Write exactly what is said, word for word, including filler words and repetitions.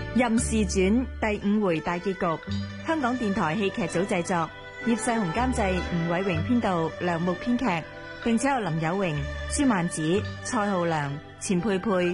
任氏傳第五回大結局，香港電台戲劇組製作，葉世雄監製，吳偉榮編導，梁木編劇，並且有林有榮、舒曼子、蔡浩良、錢佩佩、